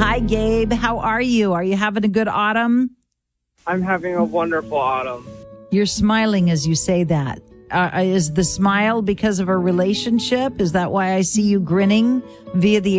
Hi, Gabe. How are you? Are you having a good autumn? I'm having a wonderful autumn. You're smiling as you say that. Is the smile because of a relationship? Is that why I see you grinning via the